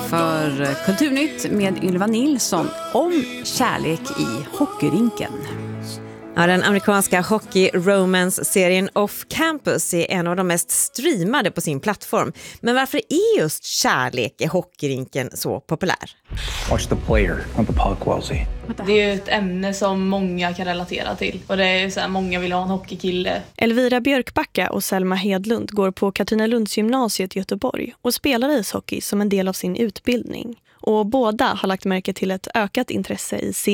för Kulturnytt med Ylva Nilsson om kärlek i hockeyrinken. Ja, den amerikanska hockey-romance-serien Off Campus är en av de mest streamade på sin plattform. Men varför är just kärlek i hockeyrinken så populär? Watch the player, not the puck, Wellesley. Det är ju ett ämne som många kan relatera till. Och det är ju så här, många vill ha en hockeykille. Elvira Björkbacka och Selma Hedlund går på Katrinalundsgymnasiet i Göteborg och spelar ishockey som en del av sin utbildning. Och båda har lagt märke till ett ökat intresse i